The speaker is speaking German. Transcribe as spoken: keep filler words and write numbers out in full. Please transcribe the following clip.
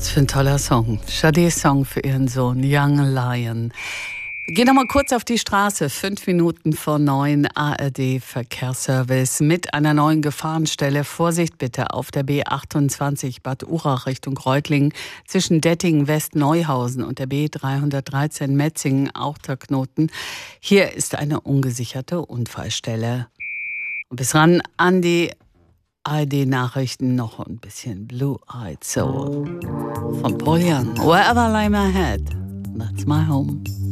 Was für ein toller Song. Shadés Song für ihren Sohn, Young Lion. Wir gehen noch mal kurz auf die Straße. Fünf Minuten vor neun, A R D-Verkehrsservice mit einer neuen Gefahrenstelle. Vorsicht bitte auf der B achtundzwanzig Bad Urach Richtung Reutlingen zwischen Dettingen, West-Neuhausen und der B dreihundertdreizehn Metzingen, auch der Knoten. Hier ist eine ungesicherte Unfallstelle. Und bis ran an die A R D-Nachrichten noch ein bisschen Blue-Eyed Soul von Paul Young. Wherever I lay my head, that's my home.